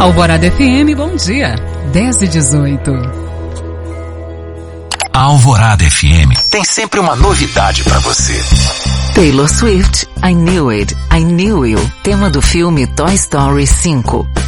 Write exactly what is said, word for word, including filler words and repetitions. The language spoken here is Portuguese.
Alvorada F M, bom dia. dez e dezoito. A Alvorada F M tem sempre uma novidade pra você. Taylor Swift, I Knew It, I Knew You, tema do filme Toy Story cinco.